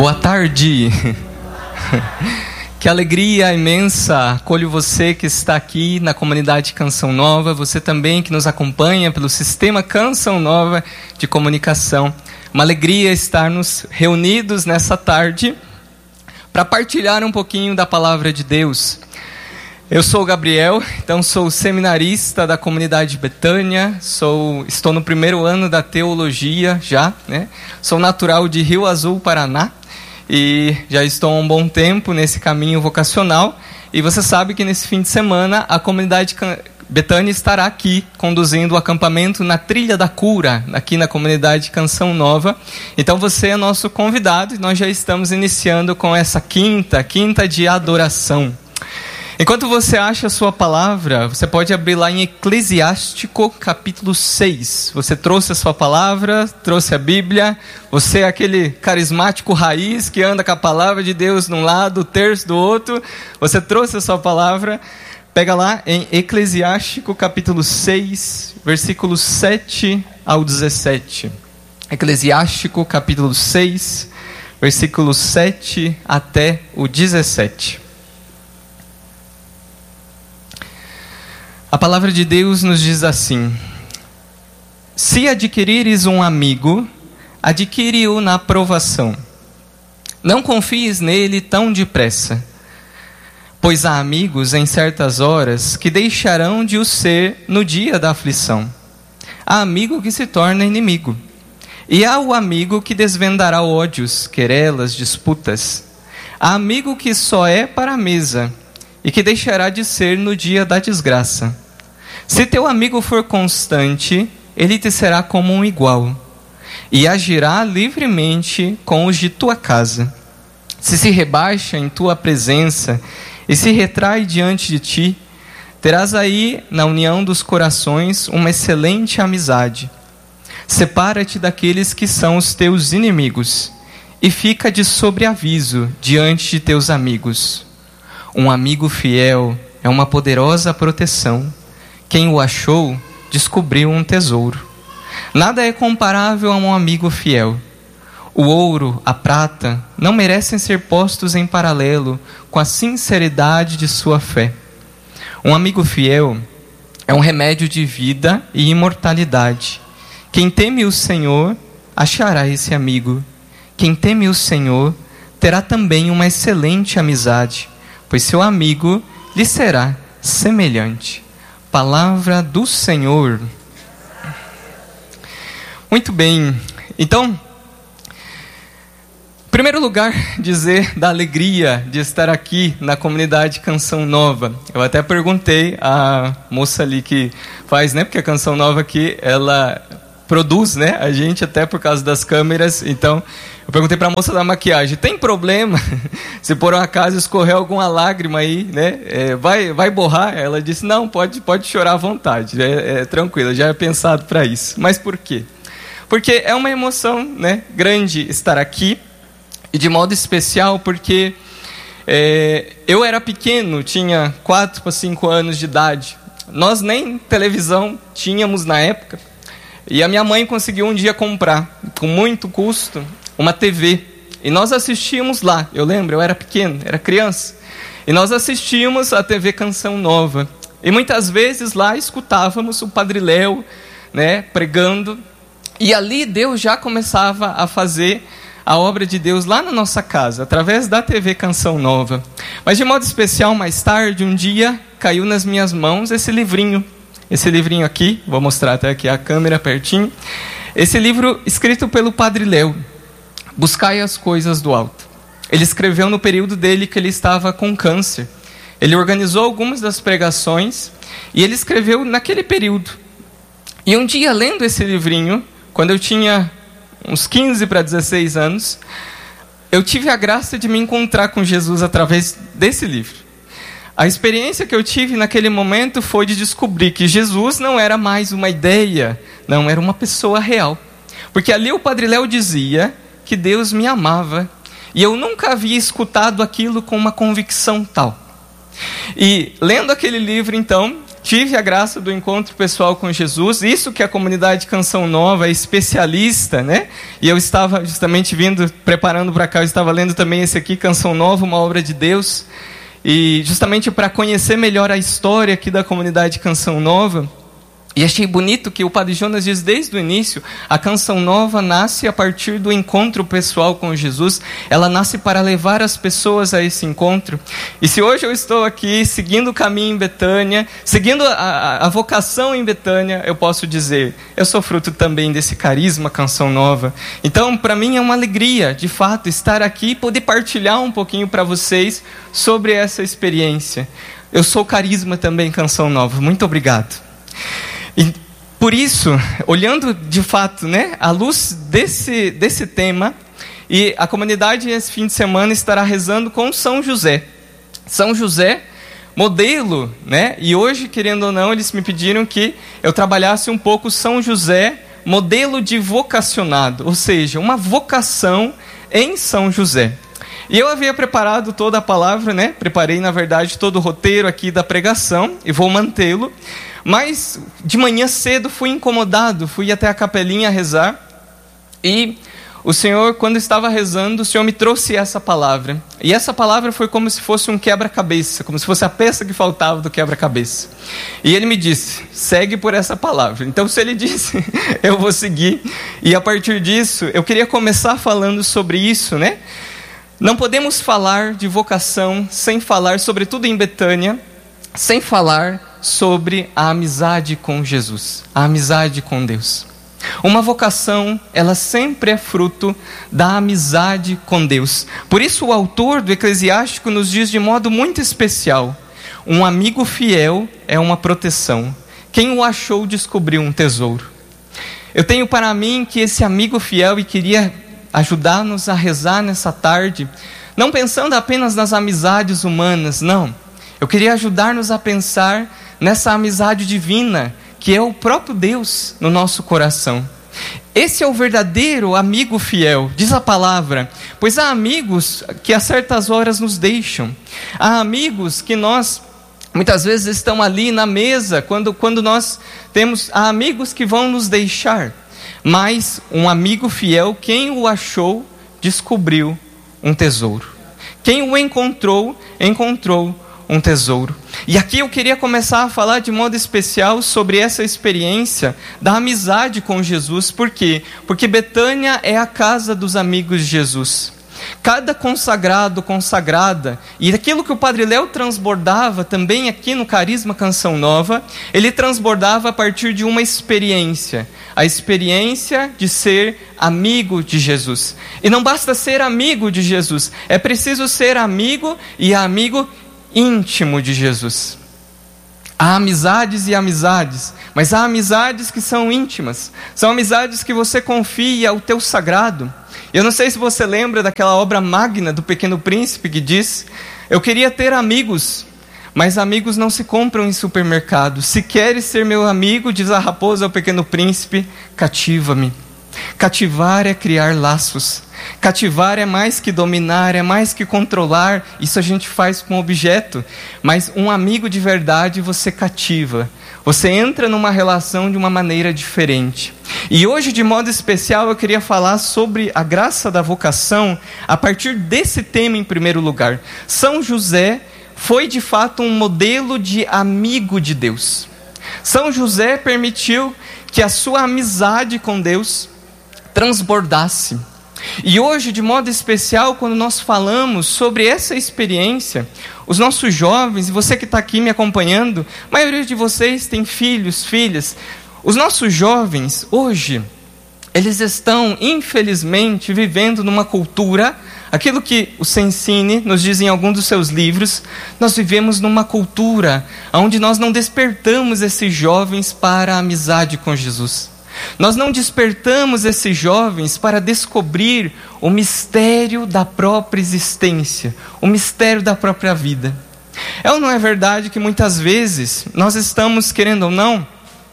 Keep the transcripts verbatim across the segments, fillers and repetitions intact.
Boa tarde. Que alegria imensa. Acolho você que está aqui na comunidade Canção Nova, você também que nos acompanha pelo sistema Canção Nova de comunicação. Uma alegria estarmos reunidos nessa tarde para partilhar um pouquinho da palavra de Deus. Eu sou o Gabriel, então sou seminarista da comunidade Betânia, sou, estou no primeiro ano da teologia já, né? Sou natural de Rio Azul, Paraná, e já estou há um bom tempo nesse caminho vocacional. E você sabe que nesse fim de semana a comunidade Betânia estará aqui conduzindo o acampamento na Trilha da Cura, aqui na comunidade Canção Nova. Então você é nosso convidado e nós já estamos iniciando com essa quinta, quinta de adoração. Enquanto você acha a sua palavra, você pode abrir lá em Eclesiástico capítulo seis. Você trouxe a sua palavra, trouxe a Bíblia. Você é aquele carismático raiz que anda com a palavra de Deus de um lado, o terço do outro. Você trouxe a sua palavra. Pega lá em Eclesiástico capítulo seis, versículos sete ao dezessete. Eclesiástico capítulo seis, versículos sete até o dezessete. A palavra de Deus nos diz assim: se adquirires um amigo, adquire-o na provação. Não confies nele tão depressa, pois há amigos em certas horas que deixarão de o ser no dia da aflição. Há amigo que se torna inimigo, e há o amigo que desvendará ódios, querelas, disputas. Há amigo que só é para a mesa, e que deixará de ser no dia da desgraça. Se teu amigo for constante, ele te será como um igual, e agirá livremente com os de tua casa. Se se rebaixa em tua presença, e se retrai diante de ti, terás aí, na união dos corações, uma excelente amizade. Separa-te daqueles que são os teus inimigos, e fica de sobreaviso diante de teus amigos. Um amigo fiel é uma poderosa proteção. Quem o achou, descobriu um tesouro. Nada é comparável a um amigo fiel. O ouro, a prata, não merecem ser postos em paralelo com a sinceridade de sua fé. Um amigo fiel é um remédio de vida e imortalidade. Quem teme o Senhor, achará esse amigo. Quem teme o Senhor, terá também uma excelente amizade, pois seu amigo lhe será semelhante. Palavra do Senhor. Muito bem. Então, em primeiro lugar, dizer da alegria de estar aqui na comunidade Canção Nova. Eu até perguntei à moça ali que faz, né? Porque a Canção Nova aqui, ela produz, né, a gente até por causa das câmeras. Então eu perguntei para a moça da maquiagem: tem problema se por um acaso escorrer alguma lágrima aí, né, é, vai, vai borrar? Ela disse: não, pode, pode chorar à vontade, é, é tranquilo, já é pensado para isso. Mas por quê? Porque é uma emoção, né, grande estar aqui, e de modo especial porque é, eu era pequeno, tinha quatro para cinco anos de idade. Nós nem televisão tínhamos na época. E a minha mãe conseguiu um dia comprar, com muito custo, uma T V. E nós assistíamos lá, eu lembro, eu era pequeno, era criança. E nós assistíamos a T V Canção Nova. E muitas vezes lá escutávamos o Padre Léo, né, pregando. E ali Deus já começava a fazer a obra de Deus lá na nossa casa, através da T V Canção Nova. Mas de modo especial, mais tarde, um dia, caiu nas minhas mãos esse livrinho. Esse livrinho aqui, vou mostrar até aqui a câmera pertinho. Esse livro escrito pelo Padre Léo, Buscai as Coisas do Alto. Ele escreveu no período dele que ele estava com câncer. Ele organizou algumas das pregações e ele escreveu naquele período. E um dia, lendo esse livrinho, quando eu tinha uns quinze para dezesseis anos, eu tive a graça de me encontrar com Jesus através desse livro. A experiência que eu tive naquele momento foi de descobrir que Jesus não era mais uma ideia, não, era uma pessoa real. Porque ali o Padre Léo dizia que Deus me amava, e eu nunca havia escutado aquilo com uma convicção tal. E lendo aquele livro, então, tive a graça do encontro pessoal com Jesus, isso que a comunidade Canção Nova é especialista, né? E eu estava justamente vindo, preparando para cá, eu estava lendo também esse aqui, Canção Nova, uma obra de Deus, e justamente para conhecer melhor a história aqui da comunidade Canção Nova. E achei bonito que o Padre Jonas diz desde o início, a Canção Nova nasce a partir do encontro pessoal com Jesus, ela nasce para levar as pessoas a esse encontro. E se hoje eu estou aqui seguindo o caminho em Betânia, seguindo a, a, a vocação em Betânia, eu posso dizer, eu sou fruto também desse carisma Canção Nova. Então, para mim é uma alegria, de fato, estar aqui e poder partilhar um pouquinho para vocês sobre essa experiência. Eu sou carisma também Canção Nova, muito obrigado. E por isso, olhando de fato, né, à luz desse, desse tema, e a comunidade esse fim de semana estará rezando com São José. São José, modelo, né? E hoje, querendo ou não, eles me pediram que eu trabalhasse um pouco São José, modelo de vocacionado, ou seja, uma vocação em São José. E eu havia preparado toda a palavra, né? Preparei, na verdade, todo o roteiro aqui da pregação, e vou mantê-lo. Mas de manhã cedo fui incomodado, fui até a capelinha rezar, e o Senhor, quando estava rezando, o Senhor me trouxe essa palavra. E essa palavra foi como se fosse um quebra-cabeça, como se fosse a peça que faltava do quebra-cabeça. E Ele me disse, segue por essa palavra. Então, se Ele disse, eu vou seguir. E a partir disso, eu queria começar falando sobre isso, né? Não podemos falar de vocação sem falar, sobretudo em Betânia, sem falar sobre a amizade com Jesus, a amizade com Deus. Uma vocação, ela sempre é fruto da amizade com Deus. Por isso o autor do Eclesiástico nos diz de modo muito especial, um amigo fiel é uma proteção. Quem o achou descobriu um tesouro. Eu tenho para mim que esse amigo fiel, e queria ajudar-nos a rezar nessa tarde, não pensando apenas nas amizades humanas, não. Eu queria ajudar-nos a pensar nessa amizade divina, que é o próprio Deus no nosso coração. Esse é o verdadeiro amigo fiel, diz a palavra, pois há amigos que a certas horas nos deixam. Há amigos que nós, muitas vezes, estão ali na mesa, quando, quando nós temos, há amigos que vão nos deixar. Mas um amigo fiel, quem o achou, descobriu um tesouro. Quem o encontrou, encontrou um tesouro. E aqui eu queria começar a falar de modo especial sobre essa experiência da amizade com Jesus. Por quê? Porque Betânia é a casa dos amigos de Jesus. Cada consagrado, consagrada, e aquilo que o Padre Léo transbordava também aqui no Carisma Canção Nova, ele transbordava a partir de uma experiência, a experiência de ser amigo de Jesus. E não basta ser amigo de Jesus, é preciso ser amigo e amigo íntimo de Jesus. Há amizades e amizades, mas há amizades que são íntimas, são amizades que você confia ao teu sagrado. Eu não sei se você lembra daquela obra magna do Pequeno Príncipe que diz, eu queria ter amigos, mas amigos não se compram em supermercado. Se queres ser meu amigo, diz a raposa ao Pequeno Príncipe, cativa-me. Cativar é criar laços. Cativar é mais que dominar, é mais que controlar. Isso a gente faz com objeto. Mas um amigo de verdade você cativa. Você entra numa relação de uma maneira diferente. E hoje, de modo especial, eu queria falar sobre a graça da vocação a partir desse tema em primeiro lugar. São José foi de fato um modelo de amigo de Deus. São José permitiu que a sua amizade com Deus transbordasse. E hoje, de modo especial, quando nós falamos sobre essa experiência, os nossos jovens, e você que está aqui me acompanhando, a maioria de vocês tem filhos, filhas. Os nossos jovens, hoje, eles estão, infelizmente, vivendo numa cultura, aquilo que o Sensini nos diz em algum dos seus livros, nós vivemos numa cultura onde nós não despertamos esses jovens para a amizade com Jesus. Nós não despertamos esses jovens para descobrir o mistério da própria existência, o mistério da própria vida. É ou não é verdade que muitas vezes nós estamos, querendo ou não,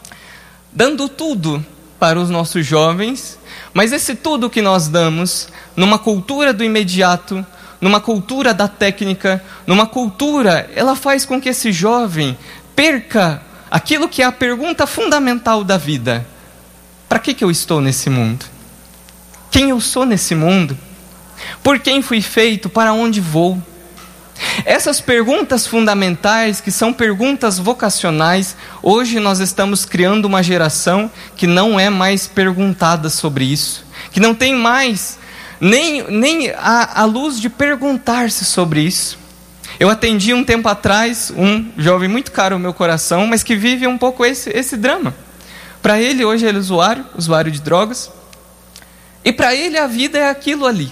dando tudo para os nossos jovens, mas esse tudo que nós damos, numa cultura do imediato, numa cultura da técnica, numa cultura, ela faz com que esse jovem perca aquilo que é a pergunta fundamental da vida: para que que eu estou nesse mundo? Quem eu sou nesse mundo? Por quem fui feito? Para onde vou? Essas perguntas fundamentais, que são perguntas vocacionais, hoje nós estamos criando uma geração que não é mais perguntada sobre isso, que não tem mais nem, nem a, a luz de perguntar-se sobre isso. Eu atendi um tempo atrás um jovem muito caro ao meu coração, mas que vive um pouco esse, esse drama. Para ele, hoje ele é usuário, usuário de drogas, e para ele a vida é aquilo ali.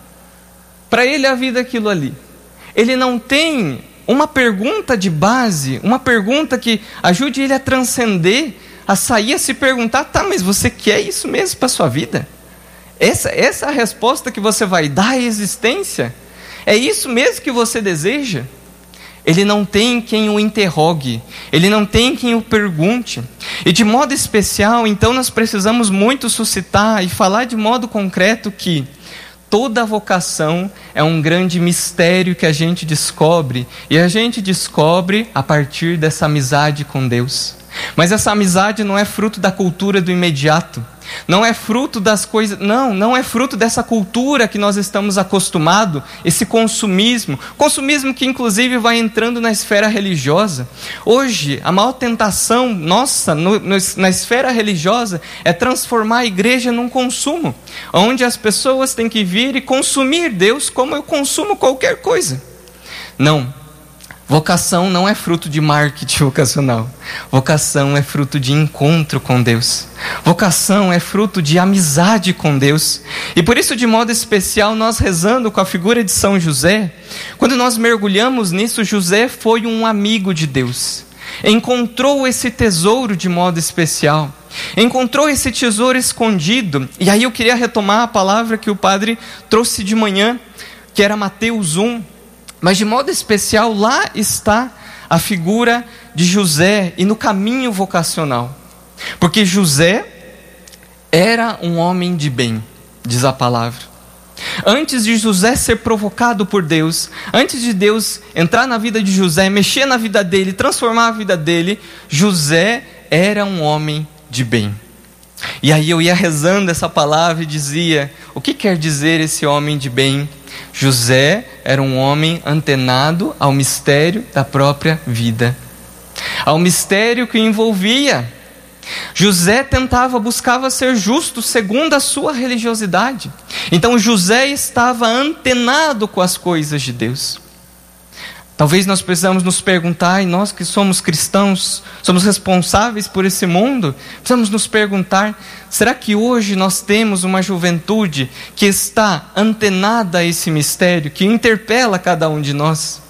Para ele a vida é aquilo ali. Ele não tem uma pergunta de base, uma pergunta que ajude ele a transcender, a sair, a se perguntar: tá, mas você quer isso mesmo para a sua vida? Essa, essa é a resposta que você vai dar à existência? É isso mesmo que você deseja? Ele não tem quem o interrogue, ele não tem quem o pergunte. E de modo especial, então, nós precisamos muito suscitar e falar de modo concreto que toda vocação é um grande mistério que a gente descobre, e a gente descobre a partir dessa amizade com Deus. Mas essa amizade não é fruto da cultura do imediato, não é fruto das coisas, não, não é fruto dessa cultura que nós estamos acostumados, esse consumismo, consumismo que inclusive vai entrando na esfera religiosa. Hoje, a maior tentação nossa no, no, na esfera religiosa é transformar a igreja num consumo, onde as pessoas têm que vir e consumir Deus como eu consumo qualquer coisa. Não. Vocação não é fruto de marketing vocacional. Vocação é fruto de encontro com Deus. Vocação é fruto de amizade com Deus. E por isso, de modo especial, nós rezando com a figura de São José, quando nós mergulhamos nisso, José foi um amigo de Deus. Encontrou esse tesouro de modo especial. Encontrou esse tesouro escondido. E aí eu queria retomar a palavra que o padre trouxe de manhã, que era Mateus um. Mas de modo especial, lá está a figura de José e no caminho vocacional. Porque José era um homem de bem, diz a palavra. Antes de José ser provocado por Deus, antes de Deus entrar na vida de José, mexer na vida dele, transformar a vida dele, José era um homem de bem. E aí eu ia rezando essa palavra e dizia: o que quer dizer esse homem de bem? José era um homem antenado ao mistério da própria vida, ao mistério que o envolvia. José tentava, buscava ser justo segundo a sua religiosidade. Então José estava antenado com as coisas de Deus. Talvez nós precisamos nos perguntar, e nós que somos cristãos, somos responsáveis por esse mundo, precisamos nos perguntar: será que hoje nós temos uma juventude que está antenada a esse mistério, que interpela cada um de nós?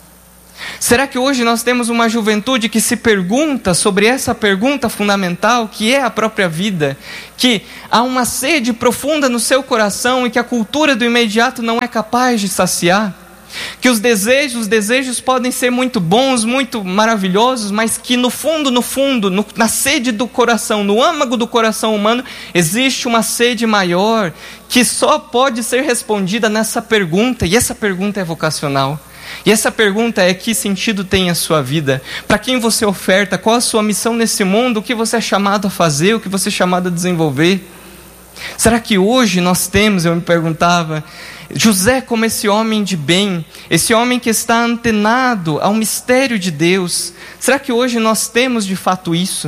Será que hoje nós temos uma juventude que se pergunta sobre essa pergunta fundamental, que é a própria vida, que há uma sede profunda no seu coração e que a cultura do imediato não é capaz de saciar? Que os desejos, os desejos podem ser muito bons, muito maravilhosos, mas que no fundo, no fundo, no, na sede do coração, no âmago do coração humano, existe uma sede maior, que só pode ser respondida nessa pergunta, e essa pergunta é vocacional. E essa pergunta é: que sentido tem a sua vida? Para quem você oferta? Qual a sua missão nesse mundo? O que você é chamado a fazer? O que você é chamado a desenvolver? Será que hoje nós temos, eu me perguntava, José como esse homem de bem, esse homem que está antenado ao mistério de Deus? Será que hoje nós temos de fato isso?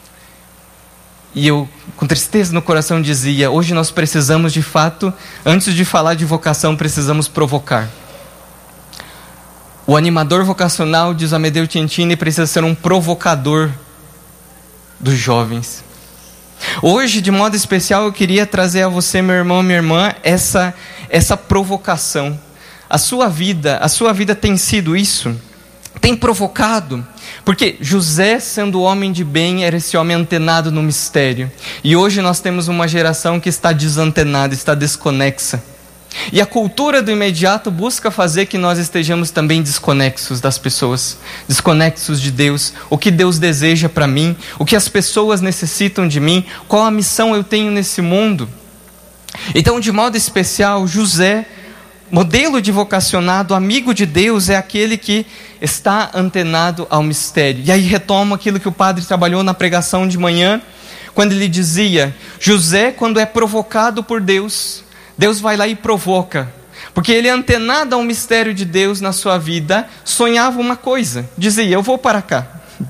E eu, com tristeza no coração, dizia: hoje nós precisamos de fato, antes de falar de vocação, precisamos provocar. O animador vocacional, diz Amedeo Tientini, precisa ser um provocador dos jovens. Hoje, de modo especial, eu queria trazer a você, meu irmão, minha irmã, essa, essa provocação. A sua vida, a sua vida tem sido isso? Tem provocado? Porque José, sendo homem de bem, era esse homem antenado no mistério. E hoje nós temos uma geração que está desantenada, está desconexa. E a cultura do imediato busca fazer que nós estejamos também desconexos das pessoas, desconexos de Deus, o que Deus deseja para mim, o que as pessoas necessitam de mim, qual a missão eu tenho nesse mundo. Então, de modo especial, José, modelo de vocacionado, amigo de Deus, é aquele que está antenado ao mistério. E aí retomo aquilo que o padre trabalhou na pregação de manhã, quando ele dizia: José, quando é provocado por Deus, Deus vai lá e provoca. Porque ele, antenado ao mistério de Deus na sua vida, sonhava uma coisa, dizia: eu vou para cá.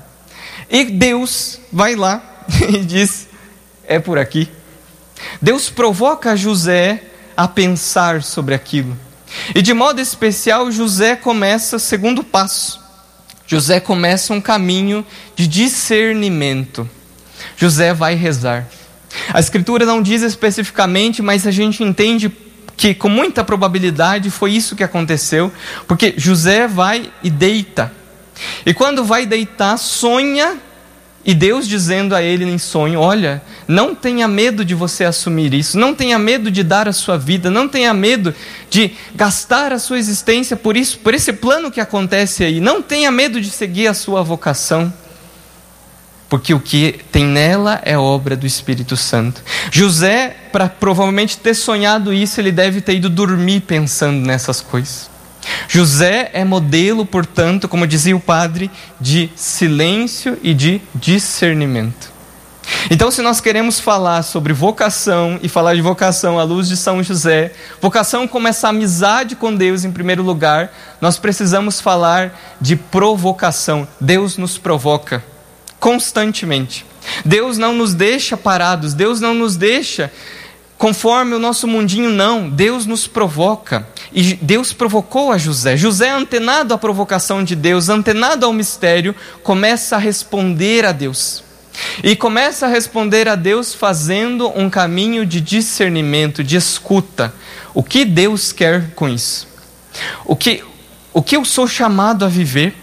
E Deus vai lá e diz: é por aqui. Deus provoca José a pensar sobre aquilo. E de modo especial, José começa o segundo passo. José começa um caminho de discernimento. José vai rezar. A Escritura não diz especificamente, mas a gente entende que com muita probabilidade foi isso que aconteceu, porque José vai e deita. E quando vai deitar, sonha, e Deus dizendo a ele em sonho: olha, não tenha medo de você assumir isso, não tenha medo de dar a sua vida, não tenha medo de gastar a sua existência por isso, por esse plano que acontece aí, não tenha medo de seguir a sua vocação, porque o que tem nela é obra do Espírito Santo. José, para provavelmente ter sonhado isso, ele deve ter ido dormir pensando nessas coisas. José é modelo, portanto, como dizia o padre, de silêncio e de discernimento. Então, se nós queremos falar sobre vocação, e falar de vocação à luz de São José, vocação como essa amizade com Deus em primeiro lugar, nós precisamos falar de provocação. Deus nos provoca constantemente. Deus não nos deixa parados, Deus não nos deixa conforme o nosso mundinho, não. Deus nos provoca. E Deus provocou a José. José, antenado à provocação de Deus, antenado ao mistério, começa a responder a Deus. E começa a responder a Deus fazendo um caminho de discernimento, de escuta. O que Deus quer com isso? O que, o que eu sou chamado a viver?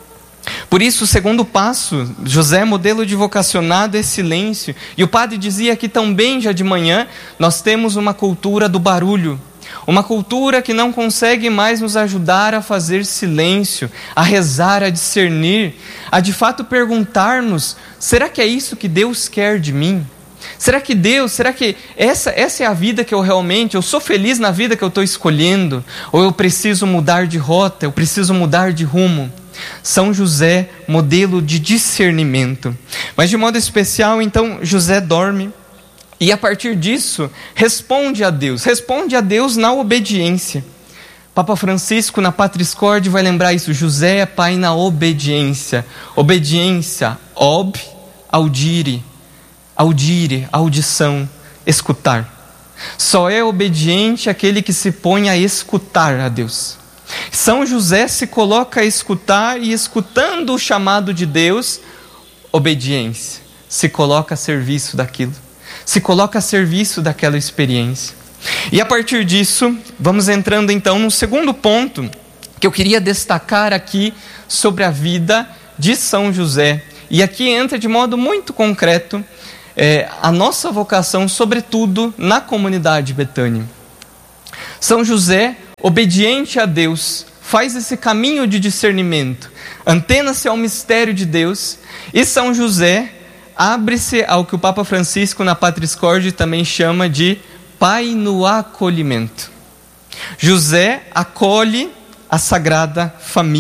Por isso, o segundo passo, José, modelo de vocacionado, é silêncio. E o padre dizia que também, já de manhã, nós temos uma cultura do barulho. Uma cultura que não consegue mais nos ajudar a fazer silêncio, a rezar, a discernir, a de fato perguntar-nos: será que é isso que Deus quer de mim? Será que Deus, será que essa, essa é a vida que eu realmente, eu sou feliz na vida que eu estou escolhendo? Ou eu preciso mudar de rota, eu preciso mudar de rumo? São José, modelo de discernimento. Mas de modo especial, então, José dorme e a partir disso responde a Deus, responde a Deus na obediência. Papa Francisco na Patris Corde vai lembrar isso: José é pai na obediência. Obediência, ob, audire, audire, audição, escutar. Só é obediente aquele que se põe a escutar a Deus. São José se coloca a escutar e, escutando o chamado de Deus, obediência, se coloca a serviço daquilo, se coloca a serviço daquela experiência. E a partir disso, vamos entrando então no segundo ponto que eu queria destacar aqui sobre a vida de São José. E aqui entra de modo muito concreto é, a nossa vocação, sobretudo na comunidade Betânia. São José, obediente a Deus, faz esse caminho de discernimento, antena-se ao mistério de Deus, e São José abre-se ao que o Papa Francisco na Patris Corde também chama de pai no acolhimento. José acolhe a Sagrada Família.